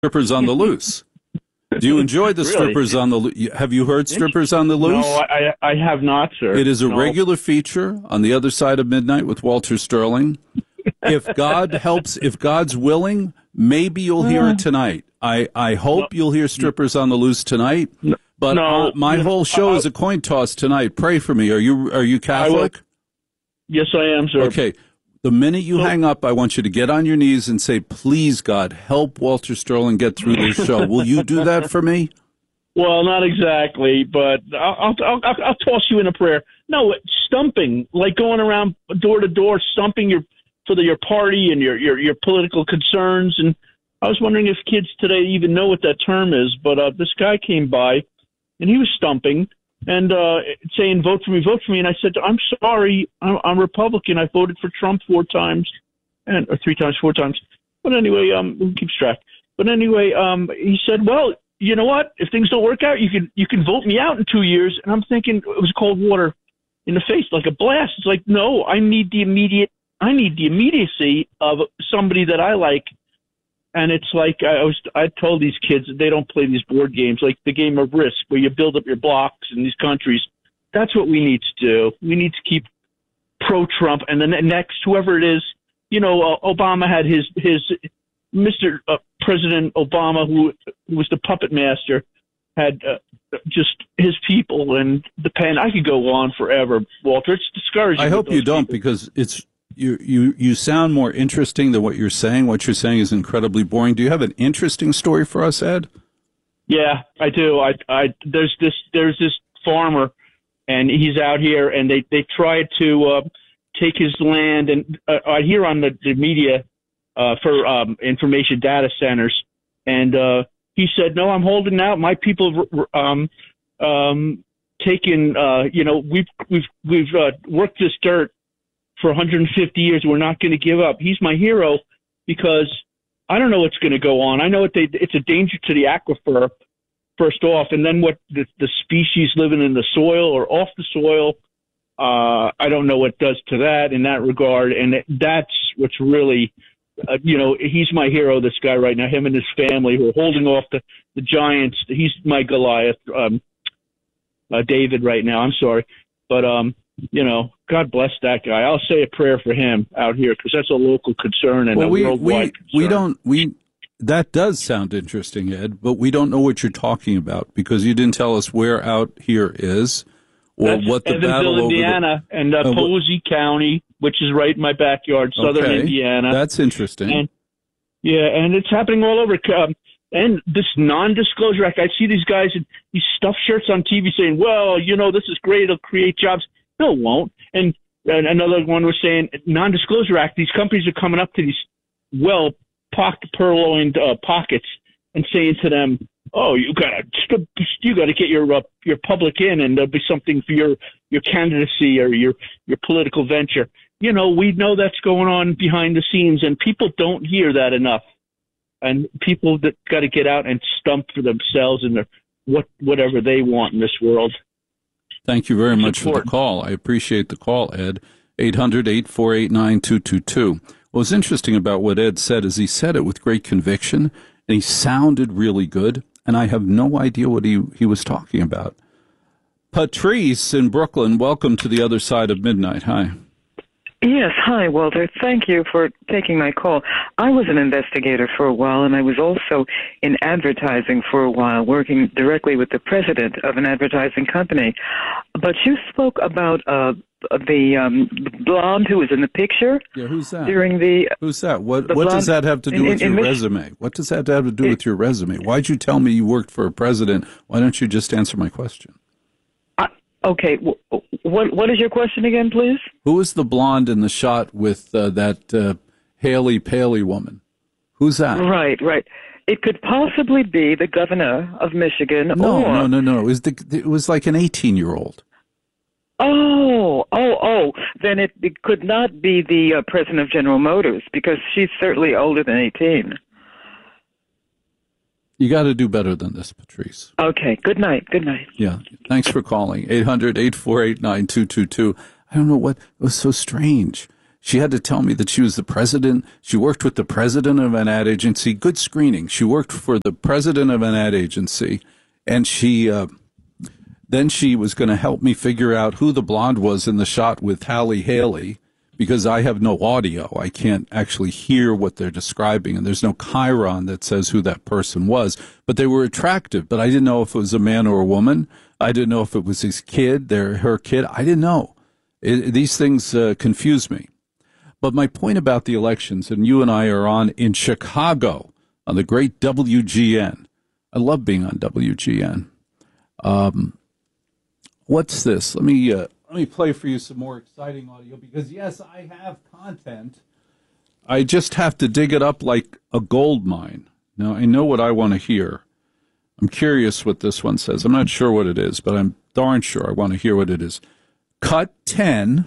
strippers on the loose. Do you enjoy the Really? strippers on the loose? Have you heard strippers on the loose? No, I have not, sir. It is a No. regular feature on The Other Side of Midnight with Walter Sterling. If God helps, if God's willing, maybe you'll hear it tonight. I hope you'll hear strippers on the loose tonight. But my whole show is a coin toss tonight. Pray for me. Are you Catholic? Yes, I am, sir. Okay. The minute you hang up, I want you to get on your knees and say, please, God, help Walter Sterling get through this show. Will you do that for me? Well, not exactly, but I'll toss you in a prayer. No, stumping, like going around door to door, stumping your party and your political concerns. And I was wondering if kids today even know what that term is. But this guy came by, and he was stumping and saying, vote for me, vote for me. And I said, I'm sorry, I'm Republican. I voted for Trump 4 times, or 3 times, 4 times. But anyway, who keeps track? But anyway, he said, well, you know what? If things don't work out, you can vote me out in 2 years. And I'm thinking it was cold water in the face, like a blast. It's like, no, I need the immediacy of somebody that I like. And it's like I told these kids that they don't play these board games, like the game of Risk, where you build up your blocks in these countries. That's what we need to do. We need to keep pro-Trump, and then next, whoever it is, Obama had his Mr. President Obama, who was the puppet master, had just his people and the pen. I could go on forever, Walter. It's discouraging. I hope you don't, because it's. You sound more interesting than what you're saying. What you're saying is incredibly boring. Do you have an interesting story for us, Ed? Yeah, I do. There's this farmer, and he's out here, and they tried to take his land, and I hear on the media for information data centers, and he said, "No, I'm holding out. My people taken. We've worked this dirt for 150 years. We're not going to give up." He's my hero because I don't know what's going to go on. I know it's a danger to the aquifer, first off, and then what the species living in the soil or off the soil. I don't know what does to that in that regard, and that's what's really, he's my hero. This guy right now, him and his family, who are holding off the giants. He's my Goliath, David right now. I'm sorry, but God bless that guy. I'll say a prayer for him out here because that's a local concern and a worldwide concern. That does sound interesting, Ed, but we don't know what you're talking about because you didn't tell us where out here is or that's what the Evansville, battle Indiana, and Posey County, which is right in my backyard, southern Indiana. That's interesting. And it's happening all over. And this non-disclosure act, I see these guys in these stuffed shirts on TV saying, well, this is great, it'll create jobs. No, it won't. And another one was saying, non-disclosure act, these companies are coming up to these purloined pockets and saying to them, oh, you gotta get your public in, and there'll be something for your candidacy or your political venture. We know that's going on behind the scenes, and people don't hear that enough. And people that got to get out and stump for themselves and whatever they want in this world. Thank you very much for the call. I appreciate the call, Ed. 800-848-9222. What's interesting about what Ed said is he said it with great conviction, and he sounded really good, and I have no idea what he was talking about. Patrice in Brooklyn, welcome to The Other Side of Midnight. Hi. Yes, hi, Walter. Thank you for taking my call. I was an investigator for a while, and I was also in advertising for a while, working directly with the president of an advertising company. But you spoke about the blonde who was in the picture. Yeah, who's that? Who's that? What does that have to do with your resume? What does that have to do with your resume? Why'd you tell me you worked for a president? Why don't you just answer my question? Okay, what is your question again, please? Who is the blonde in the shot with that Haley Paley woman? Who's that? Right. It could possibly be the governor of Michigan. No. It was like an 18-year-old. Oh. Then it could not be the president of General Motors because she's certainly older than 18. You got to do better than this, Patrice. Okay. Good night. Yeah. Thanks for calling. 800-848-9222. I don't know what was so strange. She had to tell me that she was the president. She worked with the president of an ad agency. Good screening. She worked for the president of an ad agency, and then she was going to help me figure out who the blonde was in the shot with Halle Haley, because I have no audio. I can't actually hear what they're describing, and there's no chyron that says who that person was. But they were attractive, but I didn't know if it was a man or a woman. I didn't know if it was his kid, her kid. I didn't know. These things confuse me. But my point about the elections, and you and I are on in Chicago on the great WGN. I love being on WGN. What's this? Let me play for you some more exciting audio, because yes, I have content. I just have to dig it up like a gold mine. Now, I know what I want to hear. I'm curious what this one says. I'm not sure what it is, but I'm darn sure I want to hear what it is. Cut 10.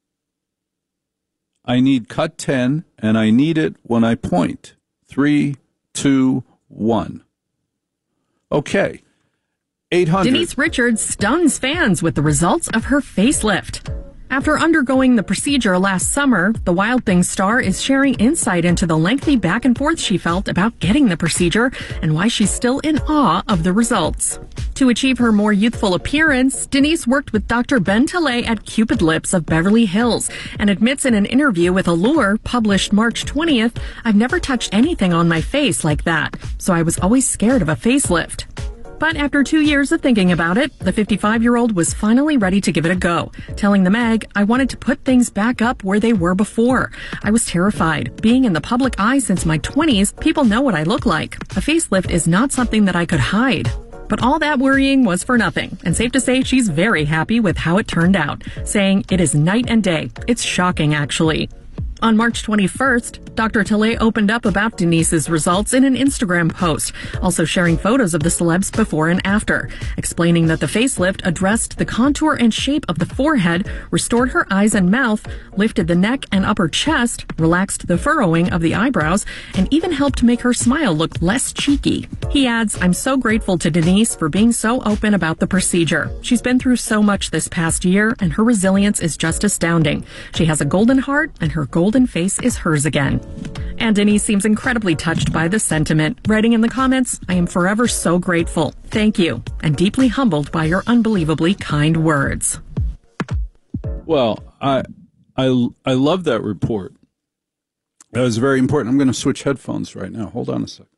I need cut 10, and I need it when I point. 3, 2, 1. Okay. 800. Denise Richards stuns fans with the results of her facelift. After undergoing the procedure last summer, the Wild Things star is sharing insight into the lengthy back and forth she felt about getting the procedure and why she's still in awe of the results. To achieve her more youthful appearance, Denise worked with Dr. Ben Tilley at Cupid Lips of Beverly Hills and admits in an interview with Allure published March 20th, "I've never touched anything on my face like that, so I was always scared of a facelift." But after 2 years of thinking about it, the 55-year-old was finally ready to give it a go, telling the Mag, "I wanted to put things back up where they were before. I was terrified. Being in the public eye since my 20s, people know what I look like. A facelift is not something that I could hide." But all that worrying was for nothing, and safe to say she's very happy with how it turned out, saying, "It is night and day. It's shocking, actually." On March 21st, Dr. Tilley opened up about Denise's results in an Instagram post, also sharing photos of the celebs before and after, explaining that the facelift addressed the contour and shape of the forehead, restored her eyes and mouth, lifted the neck and upper chest, relaxed the furrowing of the eyebrows, and even helped make her smile look less cheeky. He adds, "I'm so grateful to Denise for being so open about the procedure. She's been through so much this past year, and her resilience is just astounding. She has a golden heart, and her golden face is hers again." And Denise seems incredibly touched by the sentiment, writing in the comments, "I am forever so grateful. Thank you, and deeply humbled by your unbelievably kind words." Well, I love that report. That was very important. I'm going to switch headphones right now. Hold on a second.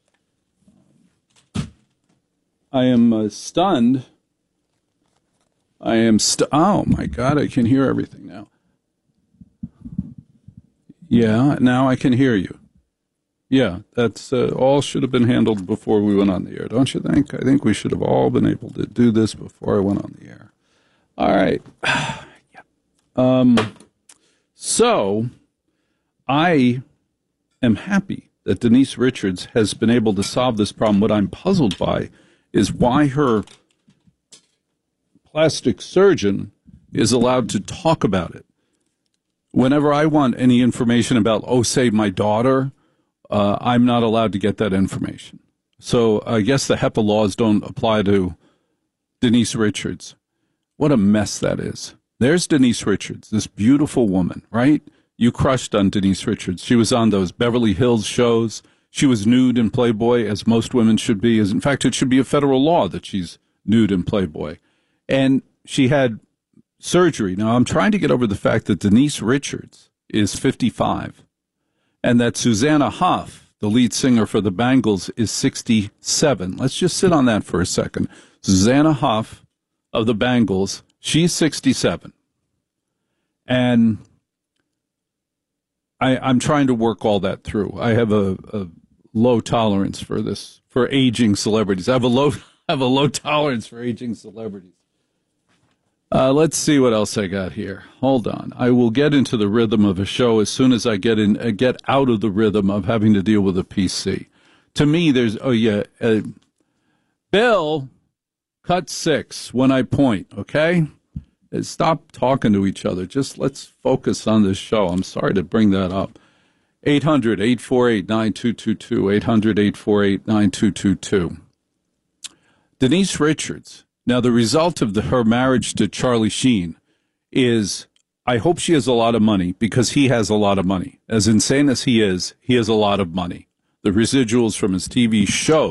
I am stunned. Oh, my God, I can hear everything now. Yeah, now I can hear you. Yeah, that's all should have been handled before we went on the air, don't you think? I think we should have all been able to do this before I went on the air. All right. So I am happy that Denise Richards has been able to solve this problem. What I'm puzzled by is why her plastic surgeon is allowed to talk about it. Whenever I want any information about, say, my daughter, I'm not allowed to get that information. So I guess the HEPA laws don't apply to Denise Richards. What a mess that is. There's Denise Richards, this beautiful woman, right? You crushed on Denise Richards. She was on those Beverly Hills shows. She was nude in Playboy, as most women should be. In fact, it should be a federal law that she's nude in Playboy. And she had surgery. Now, I'm trying to get over the fact that Denise Richards is 55 and that Susanna Hoff, the lead singer for the Bangles, is 67. Let's just sit on that for a second. Susanna Hoff of the Bangles, she's 67. And I'm trying to work all that through. I have a low tolerance for this, for aging celebrities. I have a low tolerance for aging celebrities. Let's see what else I got here. Hold on. I will get into the rhythm of a show as soon as I get out of the rhythm of having to deal with a PC. To me, there's, Bill, cut 6 when I point, okay? Stop talking to each other. Just let's focus on this show. I'm sorry to bring that up. 800-848-9222, 800-848-9222. Denise Richards. Now, the result of her marriage to Charlie Sheen is I hope she has a lot of money because he has a lot of money. As insane as he has a lot of money. The residuals from his TV show